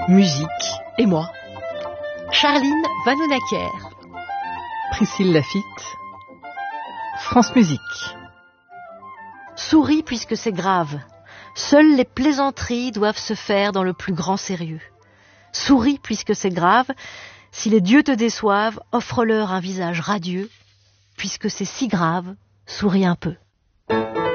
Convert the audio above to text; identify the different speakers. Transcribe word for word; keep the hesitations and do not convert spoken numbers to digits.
Speaker 1: musique et moi.
Speaker 2: Charline Vanhoenacker,
Speaker 1: Priscille Lafitte, France Musique.
Speaker 2: Souris puisque c'est grave. Seules les plaisanteries doivent se faire dans le plus grand sérieux. Souris puisque c'est grave. Si les dieux te déçoivent, offre-leur un visage radieux. Puisque c'est si grave, souris un peu.